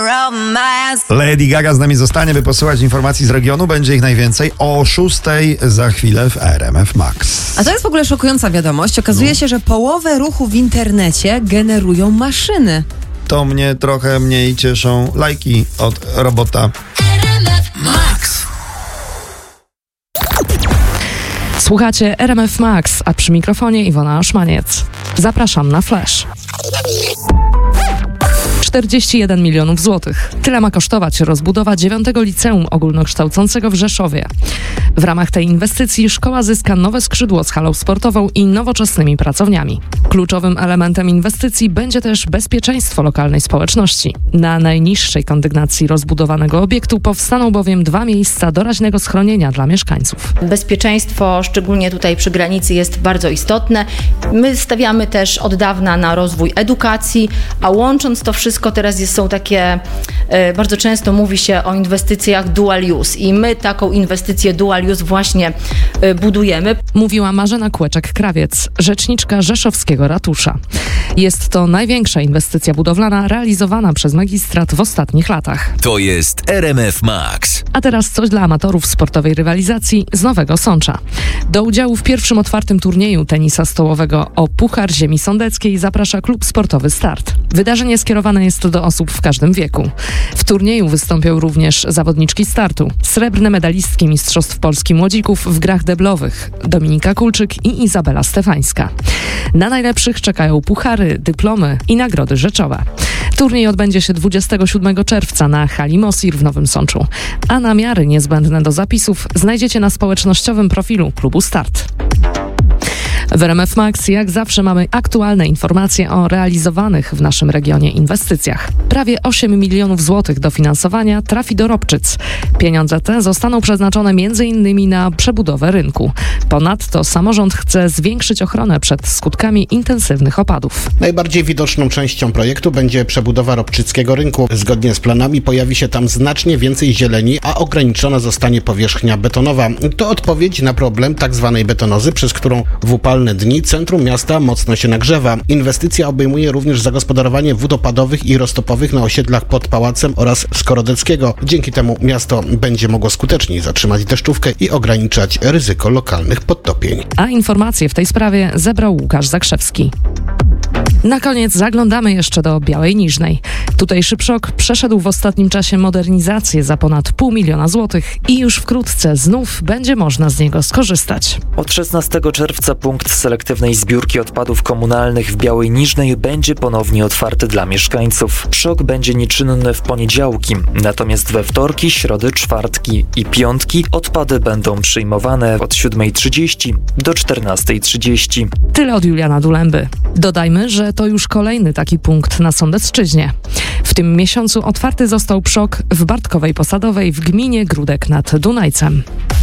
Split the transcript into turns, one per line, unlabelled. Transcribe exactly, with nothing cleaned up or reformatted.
Lady Gaga z nami zostanie, by posłuchać informacji z regionu. Będzie ich najwięcej o szóstej za chwilę w R M F Max.
A to jest w ogóle szokująca wiadomość. Okazuje no. się, że połowę ruchu w internecie generują maszyny.
To mnie trochę mniej cieszą lajki od robota.
Max.
Słuchacie R M F Max, a przy mikrofonie Iwona Oszmaniec. Zapraszam na Flash. czterdzieści jeden milionów złotych. Tyle ma kosztować rozbudowa dziewiątego liceum ogólnokształcącego w Rzeszowie. W ramach tej inwestycji szkoła zyska nowe skrzydło z halą sportową i nowoczesnymi pracowniami. Kluczowym elementem inwestycji będzie też bezpieczeństwo lokalnej społeczności. Na najniższej kondygnacji rozbudowanego obiektu powstaną bowiem dwa miejsca doraźnego schronienia dla mieszkańców.
Bezpieczeństwo, szczególnie tutaj przy granicy, jest bardzo istotne. My stawiamy też od dawna na rozwój edukacji, a łącząc to wszystko teraz jest, są takie, e, bardzo często mówi się o inwestycjach dual use i my taką inwestycję dual use właśnie e, budujemy.
Mówiła Marzena Kłeczek-Krawiec, rzeczniczka rzeszowskiego ratusza. Jest to największa inwestycja budowlana realizowana przez magistrat w ostatnich latach.
To jest R M F Max.
A teraz coś dla amatorów sportowej rywalizacji z Nowego Sącza. Do udziału w pierwszym otwartym turnieju tenisa stołowego o Puchar Ziemi Sądeckiej zaprasza klub sportowy Start. Wydarzenie skierowane jest do osób w każdym wieku. W turnieju wystąpią również zawodniczki Startu. Srebrne medalistki Mistrzostw Polski Młodzików w grach deblowych Dominika Kulczyk i Izabela Stefańska. Na najlepszych czekają puchary, dyplomy i nagrody rzeczowe. Turniej odbędzie się dwudziestego siódmego czerwca na hali Mosir w Nowym Sączu, a namiary niezbędne do zapisów znajdziecie na społecznościowym profilu klubu Start. W R M F Max jak zawsze mamy aktualne informacje o realizowanych w naszym regionie inwestycjach. Prawie osiem milionów złotych dofinansowania trafi do Ropczyc. Pieniądze te zostaną przeznaczone między innymi na przebudowę rynku. Ponadto samorząd chce zwiększyć ochronę przed skutkami intensywnych opadów.
Najbardziej widoczną częścią projektu będzie przebudowa Ropczyckiego rynku. Zgodnie z planami pojawi się tam znacznie więcej zieleni, a ograniczona zostanie powierzchnia betonowa. To odpowiedź na problem tzw. betonozy, przez którą w upalne dni centrum miasta mocno się nagrzewa. Inwestycja obejmuje również zagospodarowanie wód opadowych i roztopowych na osiedlach pod Pałacem oraz Skorodeckiego. Dzięki temu miasto będzie mogło skuteczniej zatrzymać deszczówkę i ograniczać ryzyko lokalnych podtopień.
A informacje w tej sprawie zebrał Łukasz Zakrzewski. Na koniec zaglądamy jeszcze do Białej Niżnej. Tutejszy Przok przeszedł w ostatnim czasie modernizację za ponad pół miliona złotych i już wkrótce znów będzie można z niego skorzystać.
Od szesnastego czerwca punkt selektywnej zbiórki odpadów komunalnych w Białej Niżnej będzie ponownie otwarty dla mieszkańców. Przok będzie nieczynny w poniedziałki, natomiast we wtorki, środy, czwartki i piątki odpady będą przyjmowane od siódmej trzydzieści do czternastej trzydzieści.
Tyle od Juliana Dulęby. Dodajmy, że to już kolejny taki punkt na Sądecczyźnie. W tym miesiącu otwarty został Przok w Bartkowej Posadowej w gminie Gródek nad Dunajcem.